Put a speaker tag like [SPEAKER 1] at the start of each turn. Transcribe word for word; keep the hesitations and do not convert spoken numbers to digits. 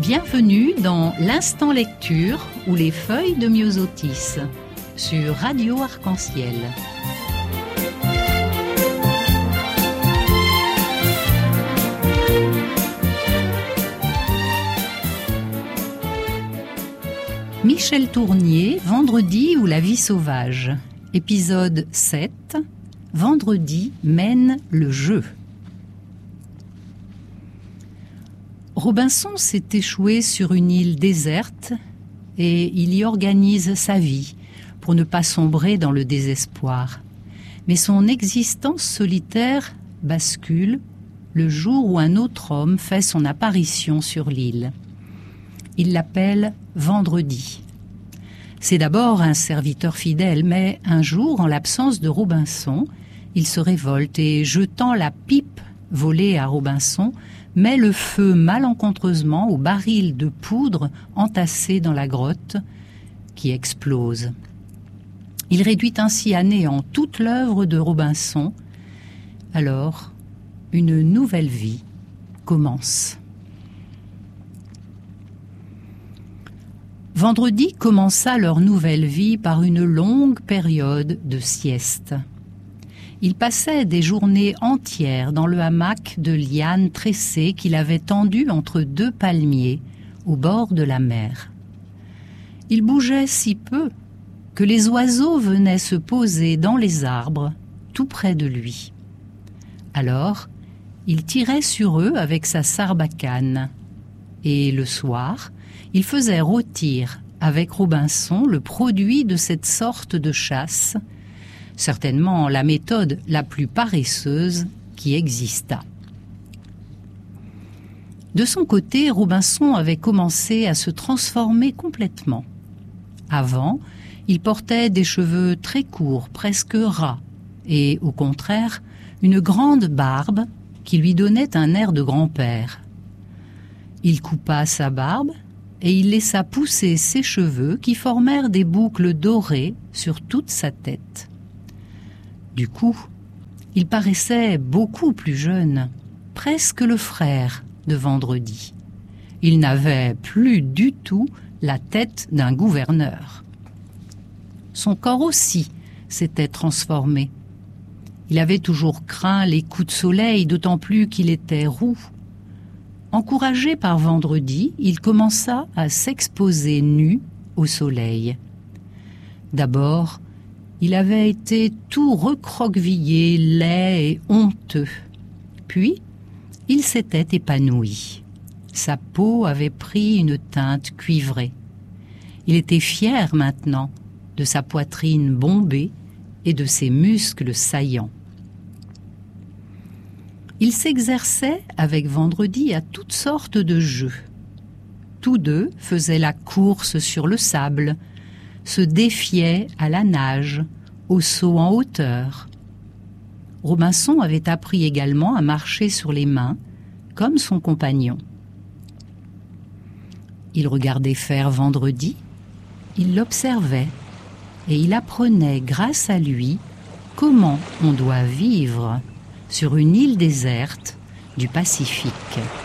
[SPEAKER 1] Bienvenue dans l'Instant Lecture ou les feuilles de Myosotis sur Radio Arc-en-Ciel. Michel Tournier, Vendredi ou la vie sauvage. Épisode sept. Vendredi mène le jeu. Robinson s'est échoué sur une île déserte et il y organise sa vie pour ne pas sombrer dans le désespoir. Mais son existence solitaire bascule le jour où un autre homme fait son apparition sur l'île. Il l'appelle Vendredi. C'est d'abord un serviteur fidèle, mais un jour, en l'absence de Robinson, il se révolte et, jetant la pipe volée à Robinson, met le feu malencontreusement au baril de poudre entassé dans la grotte, qui explose. Il réduit ainsi à néant toute l'œuvre de Robinson. Alors, une nouvelle vie commence. Vendredi commença leur nouvelle vie par une longue période de sieste. Il passait des journées entières dans le hamac de lianes tressées qu'il avait tendu entre deux palmiers au bord de la mer. Il bougeait si peu que les oiseaux venaient se poser dans les arbres tout près de lui. Alors, il tirait sur eux avec sa sarbacane et le soir, il faisait rôtir avec Robinson le produit de cette sorte de chasse, certainement la méthode la plus paresseuse qui existât. De son côté, Robinson avait commencé à se transformer complètement. Avant, il portait des cheveux très courts, presque ras, et au contraire, une grande barbe qui lui donnait un air de grand-père. Il coupa sa barbe et il laissa pousser ses cheveux qui formèrent des boucles dorées sur toute sa tête. Du coup, il paraissait beaucoup plus jeune, presque le frère de Vendredi. Il n'avait plus du tout la tête d'un gouverneur. Son corps aussi s'était transformé. Il avait toujours craint les coups de soleil, d'autant plus qu'il était roux. Encouragé par Vendredi, il commença à s'exposer nu au soleil. D'abord, il avait été tout recroquevillé, laid et honteux. Puis, il s'était épanoui. Sa peau avait pris une teinte cuivrée. Il était fier maintenant de sa poitrine bombée et de ses muscles saillants. Il s'exerçait avec Vendredi à toutes sortes de jeux. Tous deux faisaient la course sur le sable, se défiaient à la nage, au saut en hauteur. Robinson avait appris également à marcher sur les mains, comme son compagnon. Il regardait faire Vendredi, il l'observait, et il apprenait grâce à lui comment on doit vivre sur une île déserte du Pacifique.